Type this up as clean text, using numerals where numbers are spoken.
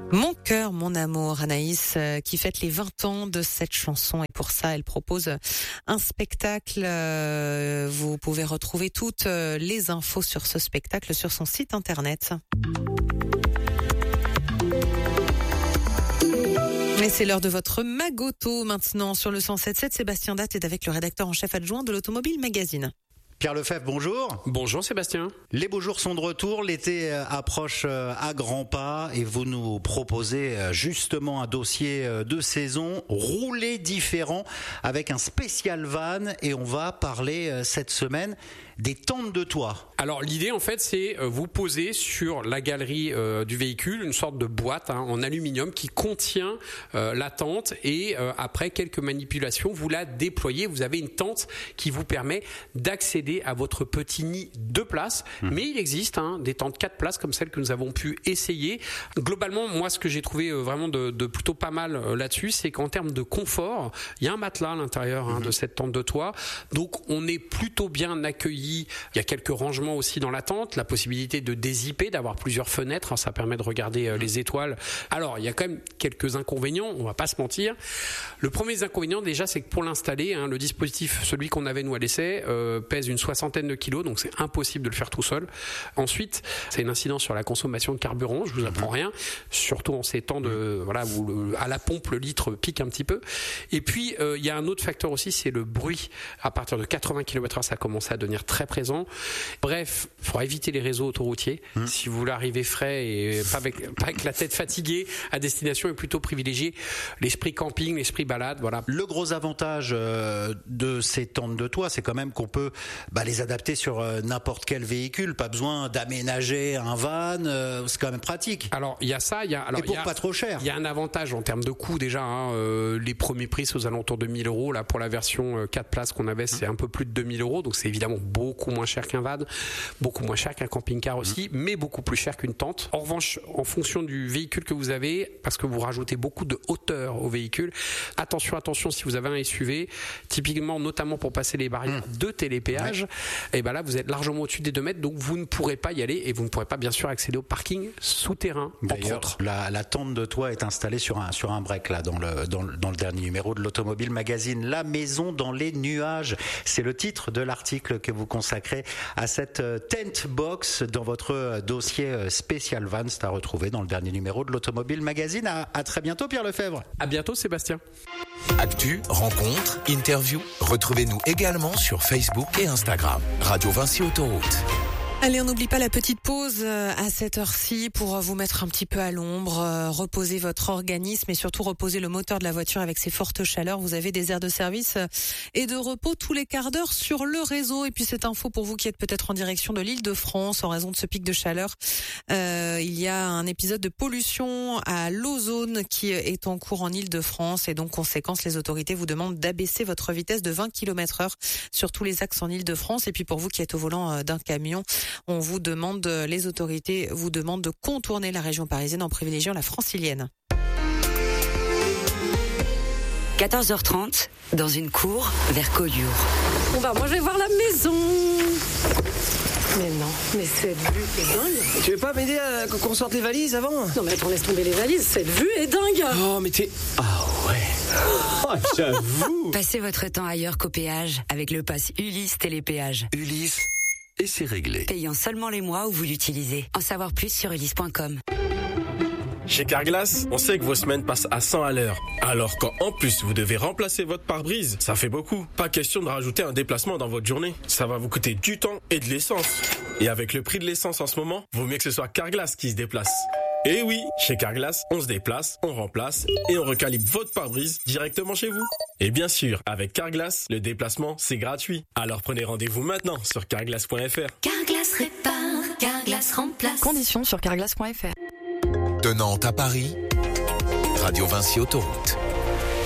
Mon cœur, mon amour, Anaïs, qui fête les 20 ans de cette chanson. Et pour ça, elle propose un spectacle. Vous pouvez retrouver toutes les infos sur ce spectacle sur son site internet. Mais c'est l'heure de votre Magoto maintenant sur le 107.7. Sébastien Datte est avec le rédacteur en chef adjoint de l'Automobile Magazine. Pierre Lefebvre, bonjour. Bonjour Sébastien. Les beaux jours sont de retour, l'été approche à grands pas et vous nous proposez justement un dossier de saison roulé différent avec un spécial van et on va parler cette semaine des tentes de toit. Alors l'idée en fait c'est vous poser sur la galerie du véhicule une sorte de boîte en aluminium qui contient la tente et après quelques manipulations vous la déployez. Vous avez une tente qui vous permet d'accéder à votre petit nid 2 places, mais il existe des tentes 4 places comme celles que nous avons pu essayer. Globalement, moi ce que j'ai trouvé vraiment de plutôt pas mal là-dessus, c'est qu'en termes de confort, il y a un matelas à l'intérieur de cette tente de toit, donc on est plutôt bien accueilli. Il y a quelques rangements aussi dans la tente, la possibilité de dézipper, d'avoir plusieurs fenêtres, ça permet de regarder les étoiles. Alors il y a quand même quelques inconvénients, on va pas se mentir. Le premier inconvénient déjà, c'est que pour l'installer, le dispositif, celui qu'on avait nous à l'essai, pèse une 60aine de kilos, donc c'est impossible de le faire tout seul. Ensuite, c'est une incidence sur la consommation de carburant, je vous apprends rien, surtout en ces temps de où à la pompe le litre pique un petit peu. Et puis il y a un autre facteur aussi, c'est le bruit. À partir de 80 km/h, ça commence à devenir très présent. Bref, il faudra éviter les réseaux autoroutiers. Si vous voulez arriver frais et pas avec la tête fatiguée, à destination est plutôt privilégié l'esprit camping, l'esprit balade, voilà. Le gros avantage de ces tentes de toit, c'est quand même qu'on peut les adapter sur n'importe quel véhicule, pas besoin d'aménager un van, c'est quand même pratique. Alors il y a ça, pas trop cher. Il y a un avantage en termes de coût déjà, les premiers prix c'est aux alentours de 1 000 euros, là pour la version 4 places qu'on avait c'est un peu plus de 2 000 euros, donc c'est évidemment beaucoup moins cher qu'un van, beaucoup moins cher qu'un camping-car aussi, mais beaucoup plus cher qu'une tente. En revanche, en fonction du véhicule que vous avez, parce que vous rajoutez beaucoup de hauteur au véhicule, attention si vous avez un SUV, typiquement notamment pour passer les barrières de télépéage, et là vous êtes largement au-dessus des 2 mètres, donc vous ne pourrez pas y aller et vous ne pourrez pas bien sûr accéder au parking souterrain. D'ailleurs, la tente de toit est installée sur un break là dans le dernier numéro de l'Automobile Magazine. La maison dans les nuages, c'est le titre de l'article que vous consacrez à cette tent box dans votre dossier spécial van. C'est à retrouver dans le dernier numéro de l'Automobile Magazine. À très bientôt Pierre Lefebvre. À bientôt Sébastien. Actu, rencontres, interviews. Retrouvez-nous également sur Facebook et Instagram. Radio Vinci Autoroute. Allez, on n'oublie pas la petite pause à cette heure-ci pour vous mettre un petit peu à l'ombre, reposer votre organisme et surtout reposer le moteur de la voiture avec ces fortes chaleurs. Vous avez des aires de service et de repos tous les quarts d'heure sur le réseau. Et puis cette info pour vous qui êtes peut-être en direction de l'Île-de-France en raison de ce pic de chaleur. Il y a un épisode de pollution à l'ozone qui est en cours en Île-de-France et donc conséquence, les autorités vous demandent d'abaisser votre vitesse de 20 km/h sur tous les axes en Île-de-France. Et puis pour vous qui êtes au volant d'un camion, les autorités vous demandent de contourner la région parisienne en privilégiant la francilienne. 14h30, dans une cour vers Collioure. Moi je vais voir la maison. Mais non, mais cette vue est dingue. Tu veux pas m'aider à qu'on sorte les valises avant? Non mais attends, laisse tomber les valises, cette vue est dingue. Oh mais t'es... Ah ouais. Oh, j'avoue. Passez votre temps ailleurs qu'au péage avec le pass Ulysse Télépéage. Ulysse, et c'est réglé. Payant seulement les mois où vous l'utilisez. En savoir plus sur ulysse.com. Chez Carglass, on sait que vos semaines passent à 100 à l'heure. Alors quand en plus vous devez remplacer votre pare-brise, ça fait beaucoup. Pas question de rajouter un déplacement dans votre journée. Ça va vous coûter du temps et de l'essence. Et avec le prix de l'essence en ce moment, vaut mieux que ce soit Carglass qui se déplace. Et oui, chez Carglass, on se déplace, on remplace et on recalibre votre pare-brise directement chez vous. Et bien sûr, avec Carglass, le déplacement, c'est gratuit. Alors prenez rendez-vous maintenant sur carglass.fr. Carglass répare, Carglass remplace. Conditions sur carglass.fr. De Nantes à Paris, Radio Vinci Autoroute.